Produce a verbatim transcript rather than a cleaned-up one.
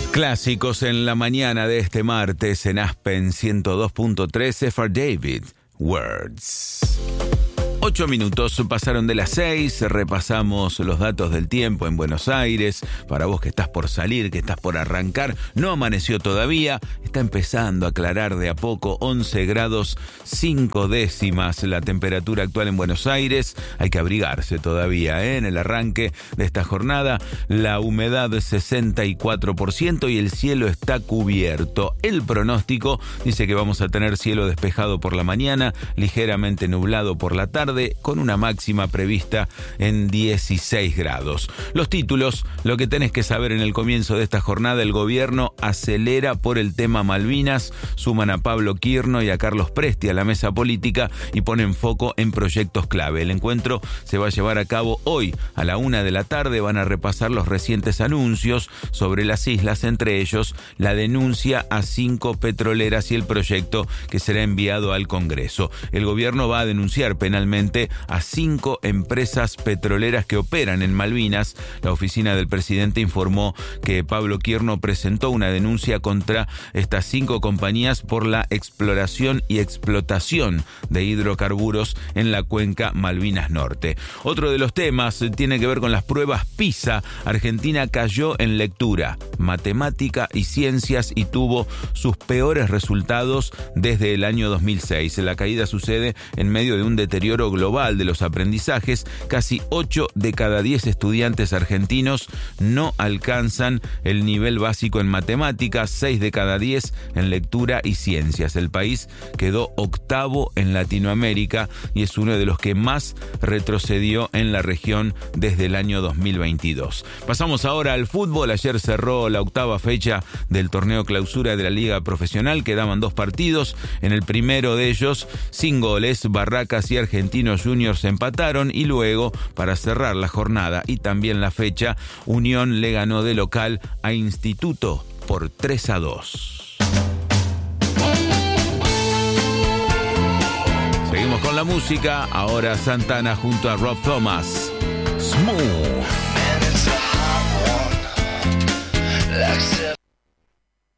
Clásicos en la mañana de este martes en Aspen ciento dos punto tres, F R David, Words. Ocho minutos pasaron de las seis, repasamos los datos del tiempo en Buenos Aires. Para vos que estás por salir, que estás por arrancar, no amaneció todavía, está empezando a aclarar de a poco, once grados cinco décimas la temperatura actual en Buenos Aires. Hay que abrigarse todavía ¿eh? en el arranque de esta jornada. La humedad sesenta y cuatro por ciento y el cielo está cubierto. El pronóstico dice que vamos a tener cielo despejado por la mañana, ligeramente nublado por la tarde, con una máxima prevista en dieciséis grados. Los títulos, lo que tenés que saber en el comienzo de esta jornada: el gobierno acelera por el tema Malvinas, suman a Pablo Quirno y a Carlos Presti a la mesa política y ponen foco en proyectos clave. El encuentro se va a llevar a cabo hoy a la una de la tarde. Van a repasar los recientes anuncios sobre las islas, entre ellos la denuncia a cinco petroleras y el proyecto que será enviado al Congreso. El gobierno va a denunciar penalmente a cinco empresas petroleras que operan en Malvinas. La oficina del presidente informó que Pablo Quirno presentó una denuncia contra estas cinco compañías por la exploración y explotación de hidrocarburos en la cuenca Malvinas Norte. Otro de los temas tiene que ver con las pruebas PISA. Argentina cayó en lectura, matemática y ciencias y tuvo sus peores resultados desde el año dos mil seis. La caída sucede en medio de un deterioro global de los aprendizajes. Casi ocho de cada diez estudiantes argentinos no alcanzan el nivel básico en matemáticas, seis de cada diez en lectura y ciencias. El país quedó octavo en Latinoamérica y es uno de los que más retrocedió en la región desde el año dos mil veintidós. Pasamos ahora al fútbol. Ayer cerró la octava fecha del torneo clausura de la Liga Profesional. Quedaban dos partidos. En el primero de ellos, sin goles, Barracas y Argentinos Juniors empataron y luego, para cerrar la jornada y también la fecha, Unión le ganó de local a Instituto por tres a dos. Seguimos con la música. Ahora Santana junto a Rob Thomas. Smooth.